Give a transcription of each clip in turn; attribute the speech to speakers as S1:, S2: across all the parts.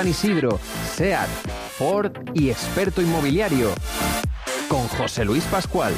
S1: San Isidro, SEAT, Ford y experto inmobiliario. Con José Luis Pascual.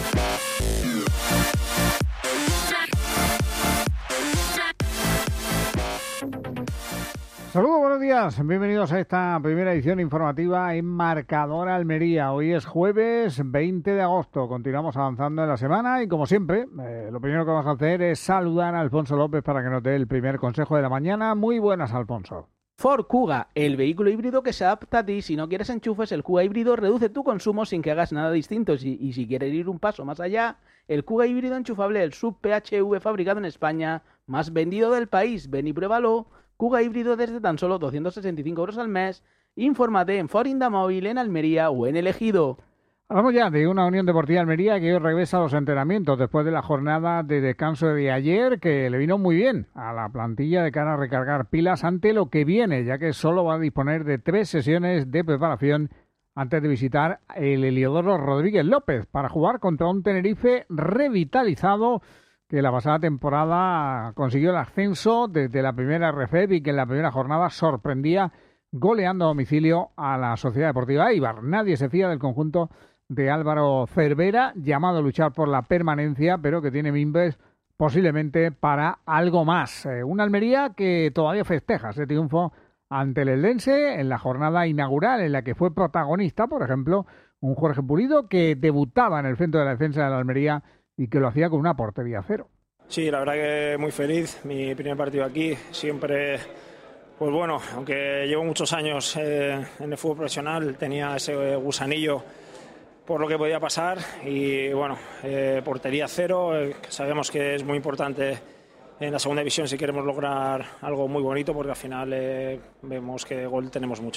S2: Saludos, buenos días. Bienvenidos a esta primera edición informativa en Marcador Almería. Hoy es jueves 20 de agosto. Continuamos avanzando en la semana y, como siempre, lo primero que vamos a hacer es saludar a Alfonso López para que nos dé el primer consejo de la mañana. Muy buenas, Alfonso.
S3: Ford Kuga, el vehículo híbrido que se adapta a ti. Si no quieres enchufes, el Kuga híbrido reduce tu consumo sin que hagas nada distinto. Y si quieres ir un paso más allá, el Kuga híbrido enchufable, el sub PHEV fabricado en España, más vendido del país. Ven y pruébalo. Kuga híbrido desde tan solo 265 euros al mes. Infórmate en Ford Indamóvil, en Almería o en El Ejido.
S2: Hablamos ya de una Unión Deportiva Almería que hoy regresa a los entrenamientos después de la jornada de descanso de ayer, que le vino muy bien a la plantilla de cara a recargar pilas ante lo que viene, ya que solo va a disponer de 3 sesiones de preparación antes de visitar el Heliodoro Rodríguez López para jugar contra un Tenerife revitalizado que la pasada temporada consiguió el ascenso desde la primera RFEP y que en la primera jornada sorprendía goleando a domicilio a la Sociedad Deportiva Eibar. Nadie se fía del conjunto de Álvaro Cervera, llamado a luchar por la permanencia, pero que tiene mimbres posiblemente para algo más. Una Almería que todavía festeja ese triunfo ante el Eldense en la jornada inaugural en la que fue protagonista, por ejemplo, un Jorge Pulido que debutaba en el centro de la defensa de la Almería y que lo hacía con una portería cero.
S4: Sí, la verdad que muy feliz. Mi primer partido aquí, siempre, pues bueno, aunque llevo muchos años en el fútbol profesional, tenía ese gusanillo por lo que podía pasar y bueno, portería cero, sabemos que es muy importante en la segunda división si queremos lograr algo muy bonito, porque al final vemos que gol tenemos mucho.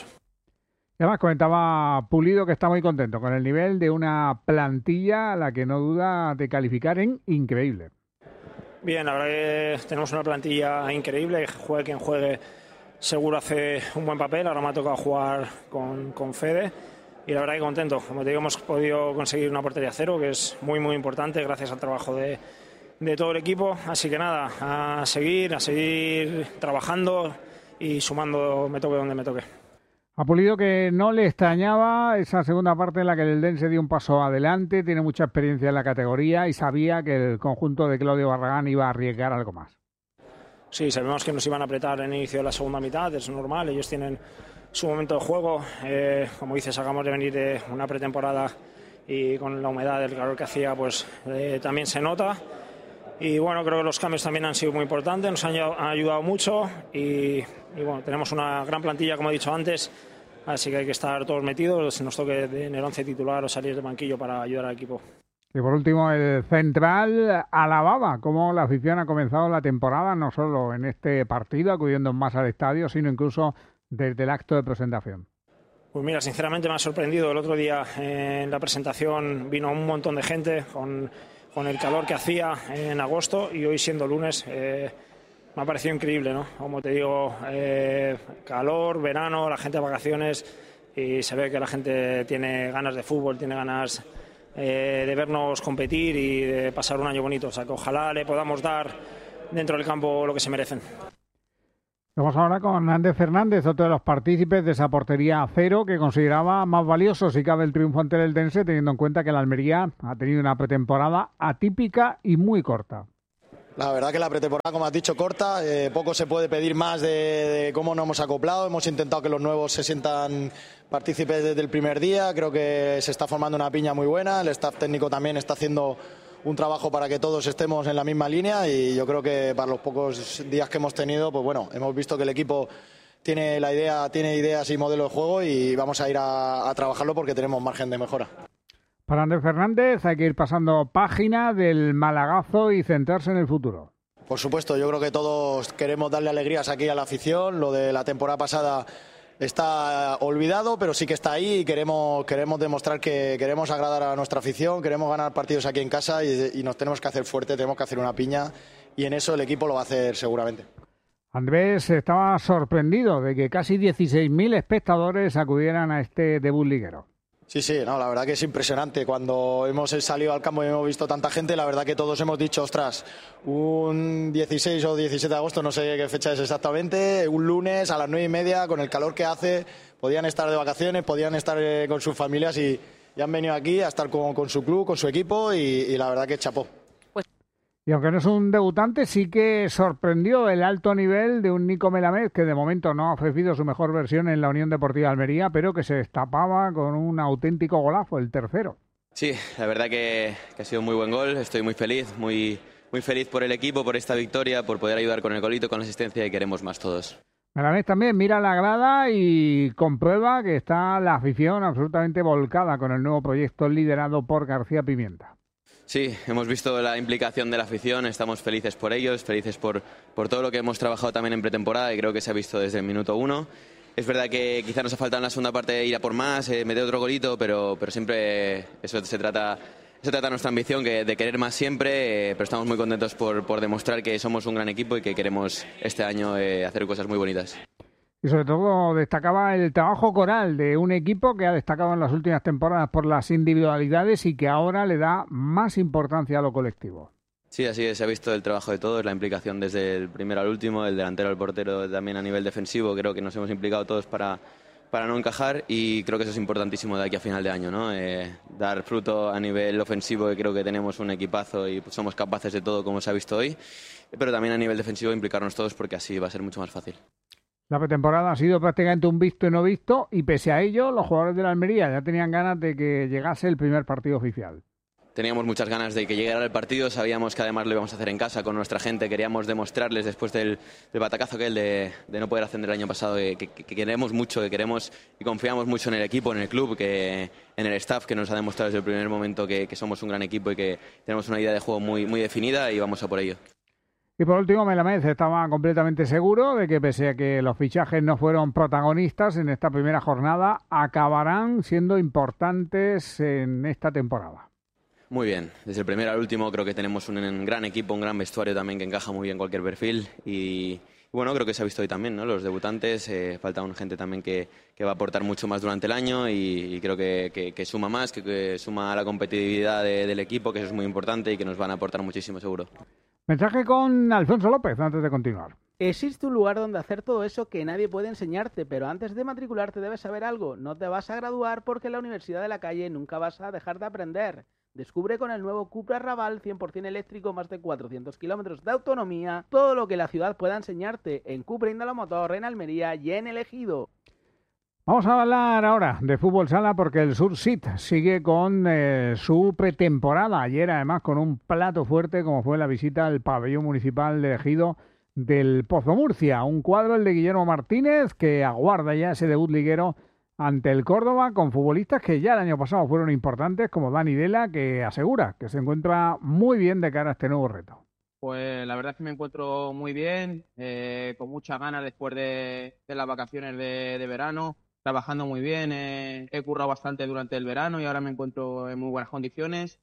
S2: Y además comentaba Pulido que está muy contento con el nivel de una plantilla a la que no duda de calificar en increíble.
S4: Bien, la verdad que tenemos una plantilla increíble, juegue quien juegue seguro hace un buen papel. Ahora me ha tocado jugar con Fede y la verdad que contento. Como te digo, hemos podido conseguir una portería cero, que es muy muy importante gracias al trabajo de todo el equipo. Así que nada, a seguir trabajando y sumando, me toque donde me toque.
S2: A Pulido que no le extrañaba esa segunda parte en la que el Eldense dio un paso adelante, tiene mucha experiencia en la categoría y sabía que el conjunto de Claudio Barragán iba a arriesgar algo más.
S4: Sí, sabemos que nos iban a apretar en el inicio de la segunda mitad, es normal, ellos tienen su momento de juego. Como dices, acabamos de venir de una pretemporada y con la humedad del calor que hacía, pues también se nota. Y bueno, creo que los cambios también han sido muy importantes, nos han ayudado mucho y bueno, tenemos una gran plantilla, como he dicho antes, así que hay que estar todos metidos, si nos toque en el 11 titular o salir de banquillo para ayudar al equipo.
S2: Y por último, el central alababa cómo la afición ha comenzado la temporada, no solo en este partido, acudiendo más al estadio, sino incluso desde el acto de presentación.
S4: Pues mira, sinceramente me ha sorprendido. El otro día en la presentación vino un montón de gente con el calor que hacía en agosto y hoy siendo lunes me ha parecido increíble, ¿no? Como te digo, calor, verano, la gente de vacaciones y se ve que la gente tiene ganas de fútbol, tiene ganas de vernos competir y de pasar un año bonito. O sea, que ojalá le podamos dar dentro del campo lo que se merecen.
S2: Vamos ahora con Ander Fernández, otro de los partícipes de esa portería a cero que consideraba más valioso si cabe el triunfo ante el Eldense, teniendo en cuenta que la Almería ha tenido una pretemporada atípica y muy corta.
S5: La verdad que la pretemporada, como has dicho, corta, poco se puede pedir más de cómo nos hemos acoplado. Hemos intentado que los nuevos se sientan partícipes desde el primer día. Creo que se está formando una piña muy buena, el staff técnico también está haciendo un trabajo para que todos estemos en la misma línea y yo creo que para los pocos días que hemos tenido, pues bueno, hemos visto que el equipo tiene ideas y modelo de juego y vamos a ir a trabajarlo porque tenemos margen de mejora.
S2: Para Ander Fernández hay que ir pasando página del malagazo y centrarse en el futuro.
S5: Por supuesto, yo creo que todos queremos darle alegrías aquí a la afición. Lo de la temporada pasada está olvidado, pero sí que está ahí y queremos demostrar que queremos agradar a nuestra afición, queremos ganar partidos aquí en casa y nos tenemos que hacer fuerte, tenemos que hacer una piña y en eso el equipo lo va a hacer seguramente.
S2: Andrés estaba sorprendido de que casi 16.000 espectadores acudieran a este debut liguero.
S5: Sí, no, la verdad que es impresionante. Cuando hemos salido al campo y hemos visto tanta gente, la verdad que todos hemos dicho, ostras, un 16 o 17 de agosto, no sé qué fecha es exactamente, un lunes a las 9:30, con el calor que hace, podían estar de vacaciones, podían estar con sus familias y han venido aquí a estar con su club, con su equipo y la verdad que chapó.
S2: Y aunque no es un debutante, sí que sorprendió el alto nivel de un Nico Melamed, que de momento no ha ofrecido su mejor versión en la Unión Deportiva Almería, pero que se destapaba con un auténtico golazo, el tercero.
S6: Sí, la verdad que ha sido un muy buen gol. Estoy muy feliz, muy feliz por el equipo, por esta victoria, por poder ayudar con el golito, con la asistencia, y queremos más todos.
S2: Melamed también mira la grada y comprueba que está la afición absolutamente volcada con el nuevo proyecto liderado por García Pimienta.
S6: Sí, hemos visto la implicación de la afición, estamos felices por ellos, felices por todo lo que hemos trabajado también en pretemporada, y creo que se ha visto desde el minuto 1. Es verdad que quizá nos ha faltado en la segunda parte ir a por más, meter otro golito, pero siempre eso se trata nuestra ambición, de querer más siempre, pero estamos muy contentos por demostrar que somos un gran equipo y que queremos este año hacer cosas muy bonitas.
S2: Y sobre todo destacaba el trabajo coral de un equipo que ha destacado en las últimas temporadas por las individualidades y que ahora le da más importancia a lo colectivo.
S6: Sí, así es, se ha visto el trabajo de todos, la implicación desde el primero al último, el delantero al portero también a nivel defensivo. Creo que nos hemos implicado todos para no encajar, y creo que eso es importantísimo de aquí a final de año, ¿no? Dar fruto a nivel ofensivo, que creo que tenemos un equipazo y somos capaces de todo, como se ha visto hoy, pero también a nivel defensivo implicarnos todos, porque así va a ser mucho más fácil.
S2: La pretemporada ha sido prácticamente un visto y no visto, y pese a ello, los jugadores de la Almería ya tenían ganas de que llegase el primer partido oficial.
S6: Teníamos muchas ganas de que llegara el partido, sabíamos que además lo íbamos a hacer en casa con nuestra gente, queríamos demostrarles después del batacazo de no poder ascender el año pasado que queremos mucho, que queremos y confiamos mucho en el equipo, en el club, en el staff, que nos ha demostrado desde el primer momento que somos un gran equipo y que tenemos una idea de juego muy definida, y vamos a por ello.
S2: Y por último, Melamed estaba completamente seguro de que pese a que los fichajes no fueron protagonistas en esta primera jornada, acabarán siendo importantes en esta temporada.
S6: Muy bien, desde el primero al último creo que tenemos un gran equipo, un gran vestuario también que encaja muy bien cualquier perfil, y bueno, creo que se ha visto hoy también, ¿no? Los debutantes, falta gente también que va a aportar mucho más durante el año, y creo que suma más, que suma a la competitividad del equipo, que eso es muy importante y que nos van a aportar muchísimo seguro.
S2: Mensaje con Alfonso López antes de continuar.
S3: Existe un lugar donde hacer todo eso que nadie puede enseñarte, pero antes de matricularte debes saber algo. No te vas a graduar porque en la Universidad de la Calle nunca vas a dejar de aprender. Descubre con el nuevo Cupra Raval 100% eléctrico, más de 400 kilómetros de autonomía, todo lo que la ciudad pueda enseñarte en Cupra Indalomotor, en Almería y en El Ejido.
S2: Vamos a hablar ahora de fútbol sala porque el Sursit sigue con su pretemporada. Ayer, además, con un plato fuerte como fue la visita al pabellón municipal de Ejido del Pozo Murcia. Un cuadro, el de Guillermo Martínez, que aguarda ya ese debut liguero ante el Córdoba, con futbolistas que ya el año pasado fueron importantes, como Dani Dela, que asegura que se encuentra muy bien de cara a este nuevo reto.
S7: Pues la verdad es que me encuentro muy bien, con muchas ganas después de las vacaciones de verano. Trabajando muy bien, he currado bastante durante el verano y ahora me encuentro en muy buenas condiciones.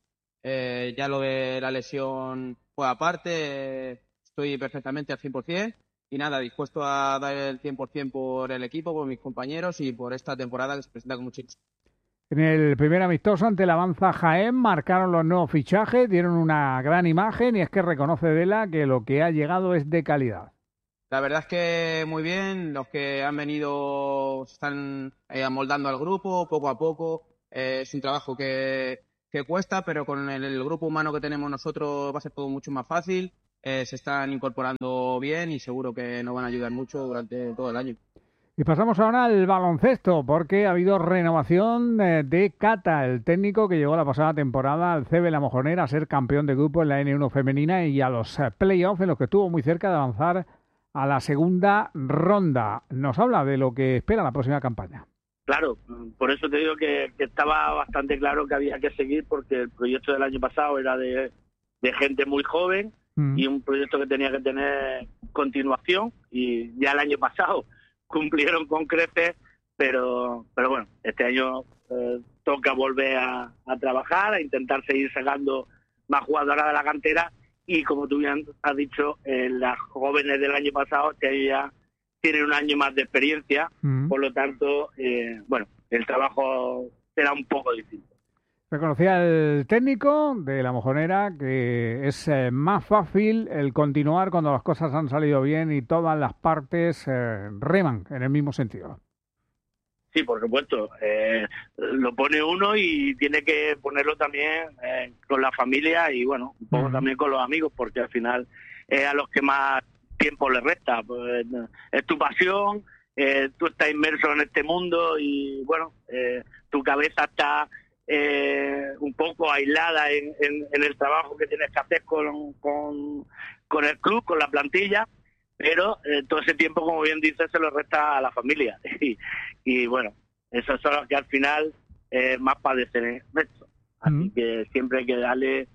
S7: Ya lo de la lesión fue aparte, estoy perfectamente al 100%, y nada, dispuesto a dar el 100% por el equipo, por mis compañeros y por esta temporada que se presenta con mucho éxito.
S2: En el primer amistoso ante el Avanza Jaén marcaron los nuevos fichajes, dieron una gran imagen, y es que reconoce Dela que lo que ha llegado es de calidad.
S7: La verdad es que muy bien, los que han venido están amoldando al grupo poco a poco. Es un trabajo que cuesta, pero con el grupo humano que tenemos nosotros va a ser todo mucho más fácil. Se están incorporando bien y seguro que nos van a ayudar mucho durante todo el año.
S2: Y pasamos ahora al baloncesto, porque ha habido renovación de Cata, el técnico que llegó la pasada temporada al CB La Mojonera a ser campeón de grupo en la N1 femenina y a los playoffs, en los que estuvo muy cerca de avanzar a la segunda ronda. Nos habla de lo que espera la próxima campaña.
S8: Claro, por eso te digo que estaba bastante claro que había que seguir, porque el proyecto del año pasado era de gente muy joven y un proyecto que tenía que tener continuación, y ya el año pasado cumplieron con creces, pero bueno, este año toca volver a trabajar, a intentar seguir sacando más jugadoras de la cantera. Y como tú bien has dicho, las jóvenes del año pasado este año ya tienen un año más de experiencia, por lo tanto, bueno, el trabajo será un poco distinto.
S2: Reconocía el técnico de la Mojonera que es más fácil el continuar cuando las cosas han salido bien y todas las partes reman en el mismo sentido.
S8: Sí, por supuesto. Lo pone uno y tiene que ponerlo también con la familia y, bueno, un poco también con los amigos, porque al final es a los que más tiempo les resta. Pues, es tu pasión, tú estás inmerso en este mundo y, bueno, tu cabeza está un poco aislada en el trabajo que tienes que hacer con el club, con la plantilla, pero todo ese tiempo, como bien dices, se lo resta a la familia y bueno, esos son los que al final más padecen esto. Así que siempre hay que darle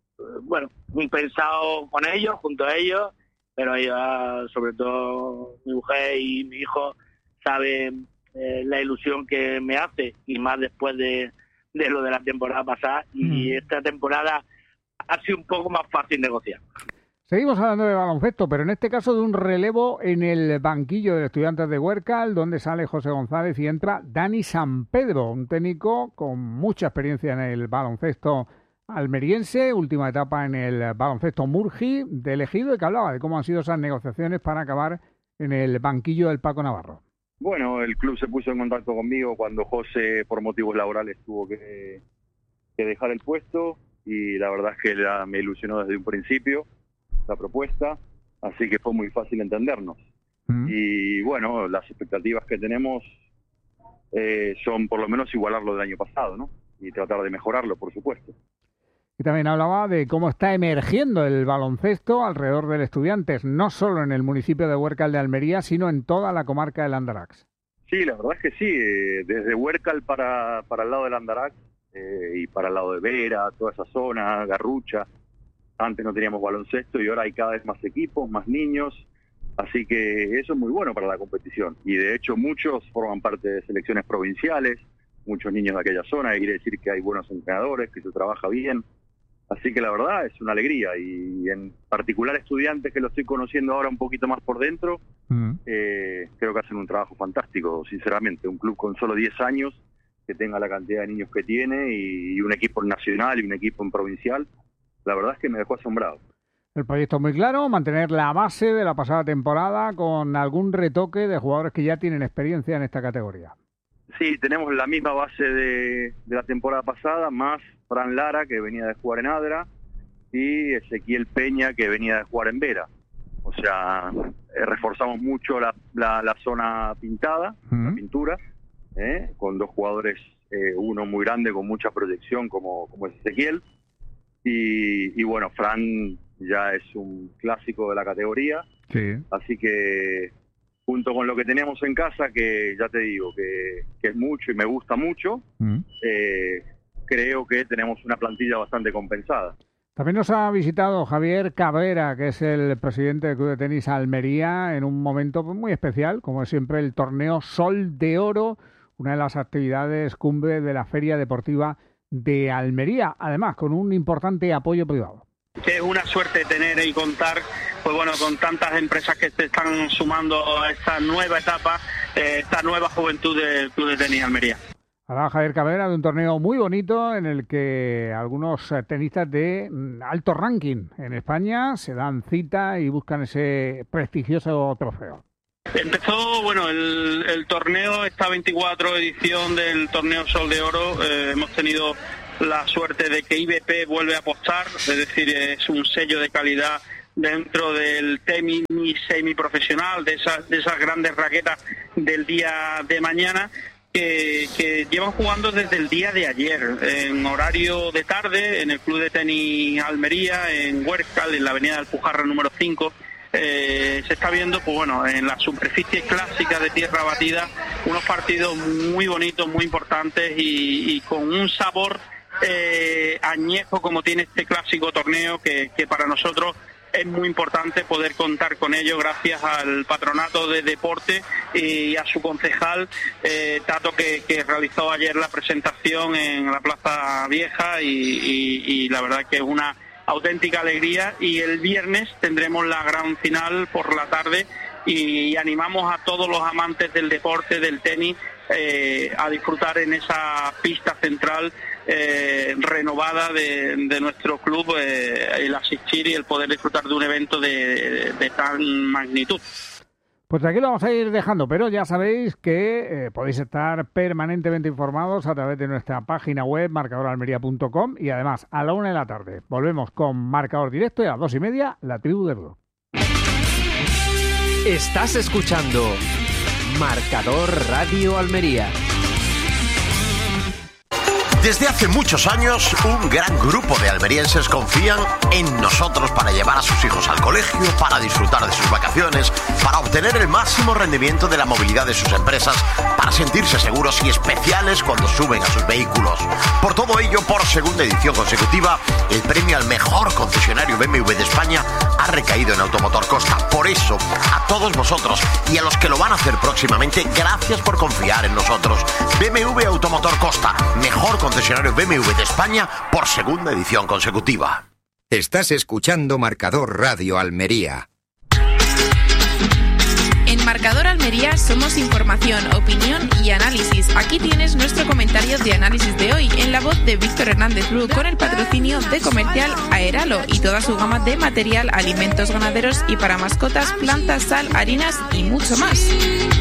S8: un pensado con ellos, junto a ellos, pero ellos, sobre todo mi mujer y mi hijo, saben la ilusión que me hace, y más después de lo de la temporada pasada, y esta temporada ha sido un poco más fácil negociar.
S2: Seguimos hablando de baloncesto, pero en este caso de un relevo en el banquillo de Estudiantes de Huércal, donde sale José González y entra Dani Sampedro, un técnico con mucha experiencia en el baloncesto almeriense, última etapa en el baloncesto Murgi de Ejido, y que hablaba de cómo han sido esas negociaciones para acabar en el banquillo del Paco Navarro.
S9: Bueno, el club se puso en contacto conmigo cuando José, por motivos laborales, tuvo que dejar el puesto, y la verdad es que me ilusionó desde un principio la propuesta, así que fue muy fácil entendernos. Y bueno, las expectativas que tenemos son por lo menos igualar lo del año pasado, ¿no? Y tratar de mejorarlo, por supuesto.
S2: Y también hablaba de cómo está emergiendo el baloncesto alrededor del Estudiantes, no solo en el municipio de Huércal de Almería, sino en toda la comarca del Andarax.
S9: Sí, la verdad es que sí, desde Huércal para el lado del Andarax y para el lado de Vera, toda esa zona, Garrucha. Antes no teníamos baloncesto y ahora hay cada vez más equipos, más niños, así que eso es muy bueno para la competición. Y de hecho muchos forman parte de selecciones provinciales, muchos niños de aquella zona, quiere decir que hay buenos entrenadores, que se trabaja bien. Así que la verdad es una alegría, y en particular Estudiantes, que lo estoy conociendo ahora un poquito más por dentro, creo que hacen un trabajo fantástico, sinceramente. Un club con solo 10 años, que tenga la cantidad de niños que tiene, y un equipo en nacional y un equipo en provincial, la verdad es que me dejó asombrado.
S2: El proyecto es muy claro, mantener la base de la pasada temporada con algún retoque de jugadores que ya tienen experiencia en esta categoría.
S9: Sí, tenemos la misma base de la temporada pasada, más Fran Lara, que venía de jugar en Adra, y Ezequiel Peña, que venía de jugar en Vera. O sea, reforzamos mucho la zona pintada, la pintura, con dos jugadores, uno muy grande con mucha proyección como es Ezequiel, y bueno, Fran ya es un clásico de la categoría, sí. Así que junto con lo que teníamos en casa, que ya te digo que es mucho y me gusta mucho, creo que tenemos una plantilla bastante compensada.
S2: También nos ha visitado Javier Cabrera, que es el presidente del Club de Tenis Almería, en un momento muy especial, como es siempre el torneo Sol de Oro, una de las actividades cumbre de la Feria Deportiva de Almería, además con un importante apoyo privado.
S10: Que es una suerte tener y contar, pues bueno, con tantas empresas que se están sumando a esta nueva etapa, esta nueva juventud del Club de Tenis Almería.
S2: Hablaba Javier Cabrera de un torneo muy bonito en el que algunos tenistas de alto ranking en España se dan cita y buscan ese prestigioso trofeo.
S10: Empezó, bueno, el torneo, esta 24 edición del torneo Sol de Oro, hemos tenido la suerte de que IBP vuelve a apostar, es decir, es un sello de calidad dentro del tenis semiprofesional, de esas grandes raquetas del día de mañana, que llevan jugando desde el día de ayer, en horario de tarde, en el Club de Tenis Almería, en Huércal, en la avenida Alpujarra número 5. Se está viendo, pues bueno, en la superficie clásica de tierra batida, unos partidos muy bonitos, muy importantes y con un sabor añejo como tiene este clásico torneo, que para nosotros es muy importante poder contar con ello, gracias al Patronato de Deporte y a su concejal Tato, que realizó ayer la presentación en la Plaza Vieja, y la verdad que es una auténtica alegría. Y el viernes tendremos la gran final por la tarde, y animamos a todos los amantes del deporte, del tenis, a disfrutar en esa pista central renovada de nuestro club, el asistir y el poder disfrutar de un evento de tan magnitud.
S2: Pues aquí lo vamos a ir dejando, pero ya sabéis que podéis estar permanentemente informados a través de nuestra página web marcadoralmería.com, y además a la 1 p.m. volvemos con Marcador Directo y a las 2:30 La Tribu del Rock.
S1: Estás escuchando Marcador Radio Almería.
S11: Desde hace muchos años, un gran grupo de almerienses confían en nosotros para llevar a sus hijos al colegio, para disfrutar de sus vacaciones, para obtener el máximo rendimiento de la movilidad de sus empresas, para sentirse seguros y especiales cuando suben a sus vehículos. Por todo ello, por segunda edición consecutiva, el premio al mejor concesionario BMW de España ha recaído en Automotor Costa. Por eso, a todos vosotros y a los que lo van a hacer próximamente, gracias por confiar en nosotros. BMW Automotor Costa, mejor concesionario BMW de España por segunda edición consecutiva.
S12: Estás escuchando Marcador Radio Almería.
S13: En Marcador Almería somos información, opinión y análisis. Aquí tienes nuestro comentario de análisis de hoy en la voz de Víctor Hernández Bru, con el patrocinio de Comercial Aeralo y toda su gama de material, alimentos ganaderos y para mascotas, plantas, sal, harinas y mucho más.